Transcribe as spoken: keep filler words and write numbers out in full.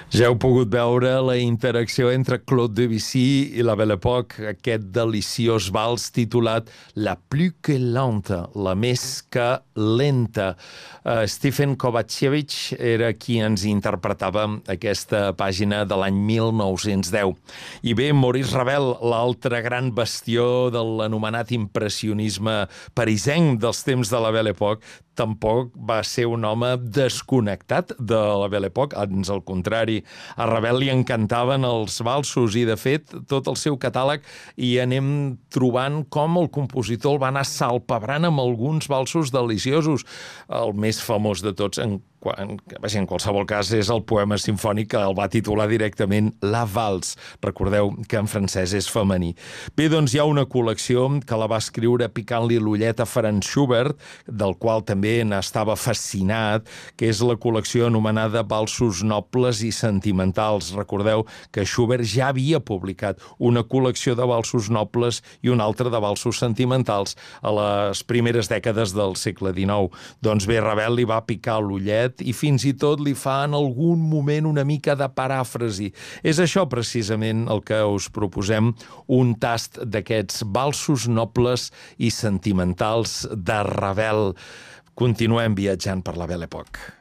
Ja heu pogut veure la interacció entre Claude Debussy i la Belle Époque, aquest deliciós vals titulat La plus que lente, la més que lenta. Uh, Stephen Kovacevic era qui ens interpretava aquesta pàgina de l'any mil nou-cents deu. I bé, Maurice Ravel, l'altre gran bastió de l'anomenat impressionisme parisenc dels temps de la Belle Époque, tampoc va ser un home desconnectat de la Belle Époque, ans al contrari. A Ravel li encantaven els valsos i, de fet, tot el seu catàleg hi anem trobant com el compositor el va anar salpebrant amb alguns valsos deliciosos. El més famós de tots, en, en, en qualsevol cas, és el poema simfònic que el va titular directament La Valse. Recordeu que en francès és femení. Bé, doncs hi ha una col·lecció que la va escriure picant-li l'ullet a Franz Schubert, del qual també n'estava fascinat, que és la col·lecció anomenada Valsos nobles i sentimentals. Recordeu que Schubert ja havia publicat una col·lecció de valsos nobles i una altra de valsos sentimentals a les primeres dècades del segle dinou. Doncs bé, Ravel li va picar l'ullet i fins i tot li fa en algun moment una mica de paràfrasi. És això precisament el que us proposem, un tast d'aquests valsos nobles i sentimentals de Ravel. Continuem viatjant per la Belle Époque.